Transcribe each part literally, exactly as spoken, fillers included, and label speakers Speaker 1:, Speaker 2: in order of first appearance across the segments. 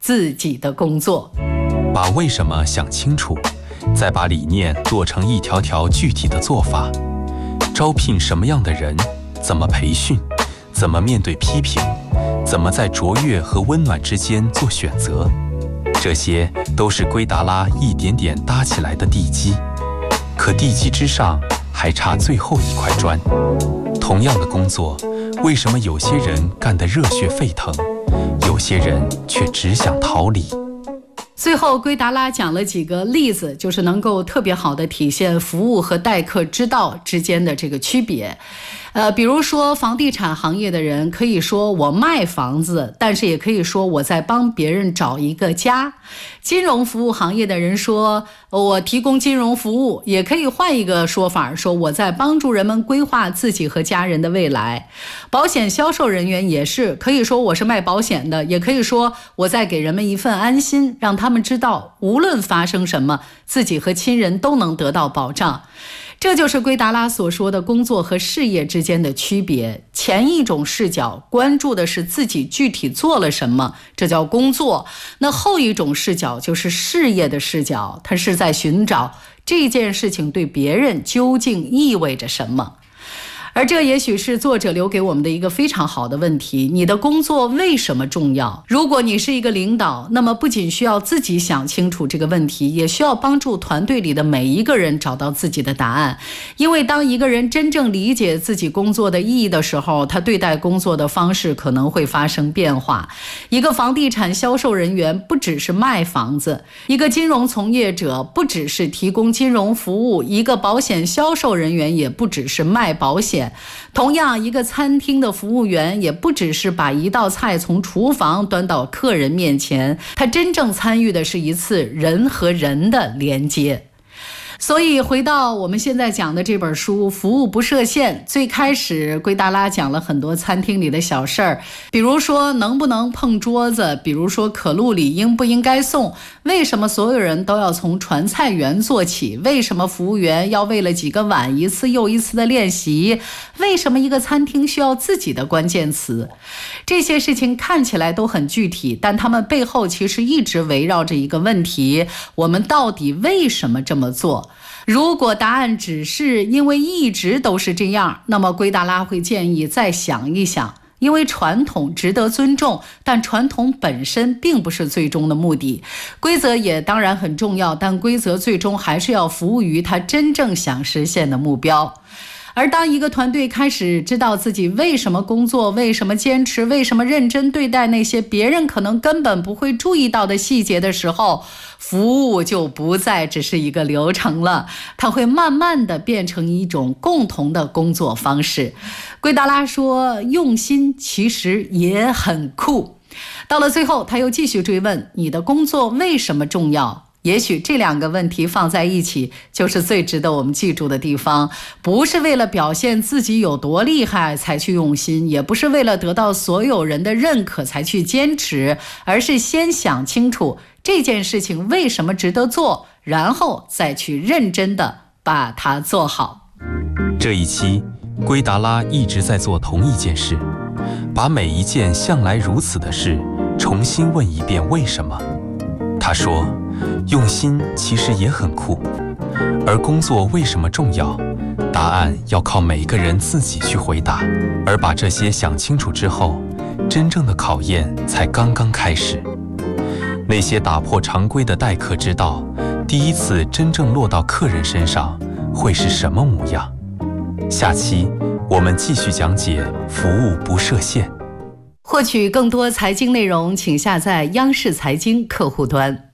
Speaker 1: 自己的工作。
Speaker 2: 把为什么想清楚，再把理念做成一条条具体的做法。招聘什么样的人，怎么培训，怎么面对批评，怎么在卓越和温暖之间做选择，这些都是圭达拉一点点搭起来的地基。可地基之上还差最后一块砖。同样的工作，为什么有些人干得热血沸腾，有些人却只想逃离？
Speaker 1: 最后，圭达拉讲了几个例子，就是能够特别好的体现服务和待客之道之间的这个区别。呃，比如说房地产行业的人可以说我卖房子，但是也可以说我在帮别人找一个家。金融服务行业的人说我提供金融服务，也可以换一个说法，说我在帮助人们规划自己和家人的未来。保险销售人员也是可以说我是卖保险的，也可以说我在给人们一份安心，让他们知道无论发生什么，自己和亲人都能得到保障。这就是圭达拉所说的工作和事业之间的区别。前一种视角关注的是自己具体做了什么，这叫工作。那后一种视角就是事业的视角，它是在寻找这件事情对别人究竟意味着什么。而这也许是作者留给我们的一个非常好的问题：你的工作为什么重要？如果你是一个领导，那么不仅需要自己想清楚这个问题，也需要帮助团队里的每一个人找到自己的答案。因为当一个人真正理解自己工作的意义的时候，他对待工作的方式可能会发生变化。一个房地产销售人员不只是卖房子，一个金融从业者不只是提供金融服务，一个保险销售人员也不只是卖保险。同样，一个餐厅的服务员也不只是把一道菜从厨房端到客人面前，他真正参与的是一次人和人的连接。所以回到我们现在讲的这本书《服务不设限》，最开始圭达拉讲了很多餐厅里的小事儿，比如说能不能碰桌子，比如说可露里应不应该送，为什么所有人都要从传菜员做起，为什么服务员要为了几个碗一次又一次的练习，为什么一个餐厅需要自己的关键词。这些事情看起来都很具体，但他们背后其实一直围绕着一个问题：我们到底为什么这么做？如果答案只是因为一直都是这样，那么圭达拉会建议再想一想。因为传统值得尊重，但传统本身并不是最终的目的。规则也当然很重要，但规则最终还是要服务于他真正想实现的目标。而当一个团队开始知道自己为什么工作，为什么坚持，为什么认真对待那些别人可能根本不会注意到的细节的时候，服务就不再只是一个流程了，它会慢慢的变成一种共同的工作方式。圭达拉说，用心其实也很酷。到了最后，他又继续追问，你的工作为什么重要？也许这两个问题放在一起，就是最值得我们记住的地方。不是为了表现自己有多厉害才去用心，也不是为了得到所有人的认可才去坚持，而是先想清楚这件事情为什么值得做，然后再去认真的把它做好。
Speaker 2: 这一期，圭达拉一直在做同一件事，把每一件向来如此的事重新问一遍为什么。他说，用心其实也很酷，而工作为什么重要？答案要靠每个人自己去回答，而把这些想清楚之后，真正的考验才刚刚开始。那些打破常规的待客之道，第一次真正落到客人身上，会是什么模样？下期我们继续讲解服务不设限。
Speaker 1: 获取更多财经内容，请下载央视财经客户端。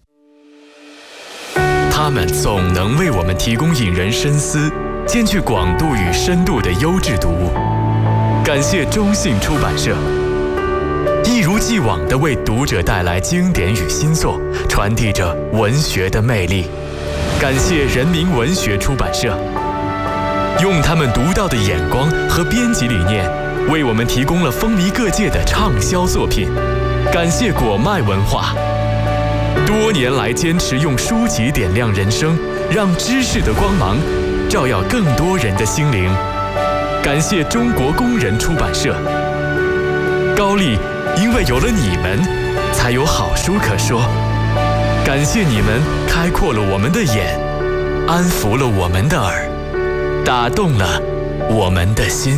Speaker 3: 他们总能为我们提供引人深思、兼具广度与深度的优质读物。感谢中信出版社，一如既往地为读者带来经典与新作，传递着文学的魅力。感谢人民文学出版社，用他们独到的眼光和编辑理念，为我们提供了风靡各界的畅销作品。感谢果麦文化，多年来坚持用书籍点亮人生，让知识的光芒照耀更多人的心灵。感谢中国工人出版社，高丽因为有了你们，才才有好书可说。感谢你们开阔了我们的眼，安抚了我们的耳，打动了我们的心。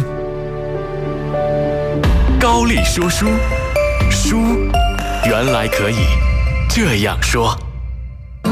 Speaker 3: 高丽说书，书原来可以这样说。